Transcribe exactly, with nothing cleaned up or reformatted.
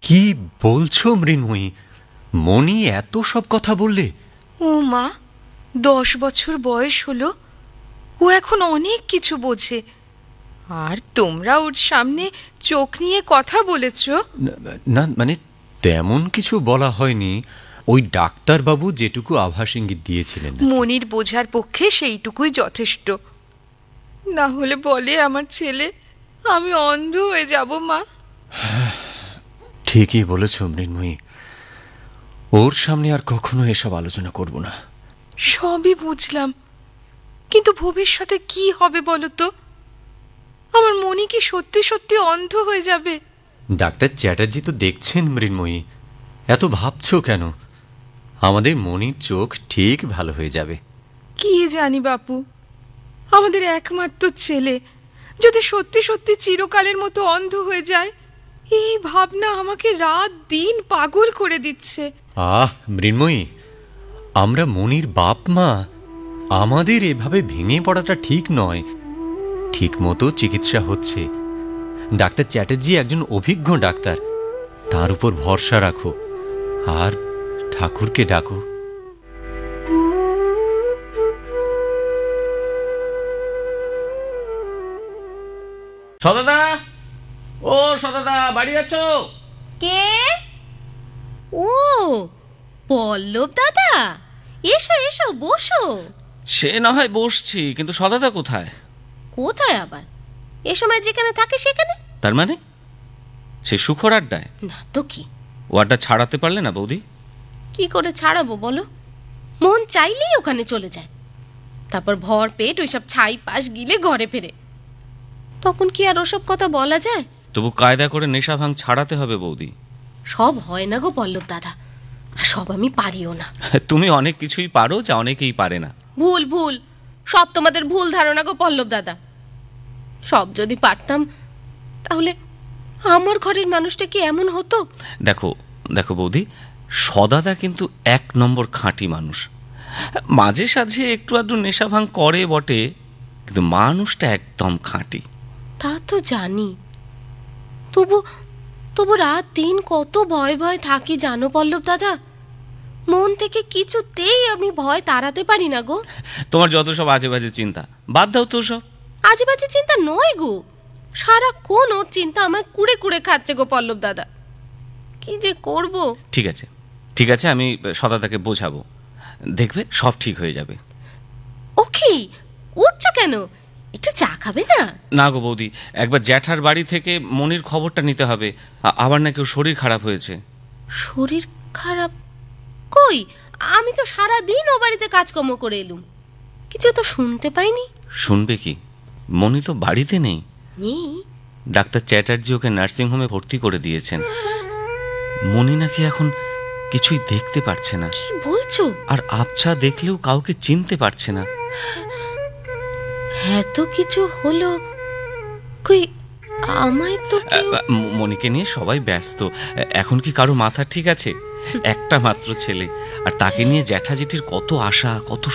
কি বলছো মৃন্ময়ী? মণি এত সব কথা বললে? ও মা, দশ বছর বয়স হলো, ও এখন অনেক কিছু বোঝে। আর তোমরা ওর সামনে চোখ নিয়ে কথা বলেছ? না, মানে তেমন কিছু বলা হয়নি। ওই ডাক্তারবাবু যেটুকু আভাস ইঙ্গিত দিয়েছিলেন, মনির বোঝার পক্ষে সেইটুকুই যথেষ্ট। না হলে বলে আমার ছেলে আমি অন্ধ হয়ে যাব। মা, ঠিকই বলেছ মৃন্ময়ী, ওর সামনে আর কখনো এসব আলোচনা করব না। সবই বুঝলাম, কিন্তু ভবিষ্যতে কি হবে বলো তো? আমার মনি কি সত্যি সত্যি অন্ধ হয়ে যাবে? ডাক্তার চ্যাটার্জি তো দেখছেন মৃন্ময়ী, এত ভাবছো কেন? আমাদের মনির চোখ ঠিক ভালো হয়ে যাবে। কি জানি বাপু, আমাদের একমাত্র ছেলে যদি সত্যি সত্যি চিরকালের মতো অন্ধ হয়ে যায়, এই ভাবনা আমাকে রাত দিন পাগল করে দিচ্ছে। আহ মৃন্ময়ী, আমরা মনির বাপ মা, আমাদের এভাবে ভেঙে পড়াটা ঠিক নয়। ঠিক মতো চিকিৎসা হচ্ছে। ডাক্তার চ্যাটার্জি একজন অভিজ্ঞ ডাক্তার, তার উপর ভরসা রাখো আর ঠাকুরকে ডাকো। সদাদা, ও সদাদা, বাড়ি আছো? কে? ও পল্লব দাদা, এসো এসো, বসো। সে না হয় বসছি, কিন্তু সদাদা কোথায়? কোথায় আবার? এ সময় যেখানে থাকে সেখানে। তার মানে সে সুখর আড্ডায়? না তো কি। ও আড্ডা ছাড়াতে পারলে না বৌদি? কি করে ছাড়াবো বলো? মন চাইলেই ওখানে চলে যায়, তারপর ভর পেট ওইসব ছাই পাশ গিলে ঘরে ফেরে। তখন কি আর ওসব কথা বলা যায়? তবু কায়দা করে নেশা ভাঙ ছাড়াতে হবে বৌদি। সব হয় না গো পল্লব দাদা, আর সব আমি পারিও না। তুমি অনেক কিছুই পারো যা অনেকেই পারে না। ভুল ভুল, সব তোমাদের ভুল ধারণা গো পল্লব দাদা। সব যদি পারতাম তাহলে আমার ঘরের মানুষটা কি এমন হতো? দেখো দেখো বৌদি, সদাদা কিন্তু এক নম্বর খাঁটি মানুষ। মাঝে সাঝে একটু আধটু নেশা ভাঙ করে বটে, কিন্তু মানুষটা একদম খাঁটি। তা তো জানি, তবু তবু রাত দিন কত ভয় ভয় থাকি জানো পল্লব দাদা। মন থেকে কিছুতেই আমি ভয় তাড়াতে পারি না গো। তোমার যত সব আজে বাজে চিন্তা, বাদ দাও তো সব। আজে বাজে চিন্তা নয় গো, সারাক্ষণ ওর চিন্তা আমায় কুড়ে কুড়ে খাচ্ছে গো পল্লব দাদা। কি যে করব। ঠিক আছে ঠিক আছে, আমি সদাদাকে বোঝাবো, দেখবে সব ঠিক হয়ে যাবে। ও কি উঠছো কেন? একটু চা খাবে না? না গো বৌদি, একবার জ্যাঠার বাড়ি থেকে মনির খবরটা নিতে হবে। আবার নাকি ওর শরীর খারাপ হয়েছে। শরীর খারাপ? কই, আমি তো সারা দিন ও বাড়িতে কাজকর্ম করে এলুম, কিছু তো শুনতে পাইনি। শুনবে কি, মনি তো বাড়িতে নেই। নেই? ডাক্তার চ্যাটার্জি ওকে নার্সিং হোমে ভর্তি করে দিয়েছেন। মনি নাকি এখন কিছুই দেখতে পারছে না। কি বলছো? আর আবছা দেখলেও কাউকে চিনতে পারছে না। এত কিছু হলো, কই আমায় তো কেউ... মনিকে নিয়ে সবাই ব্যস্ত। এখন কি কারো মাথা ঠিক আছে? একটা মাত্র ছেলে, আর তাকে নিয়ে জ্যাঠা জেঠির কত আশা, কত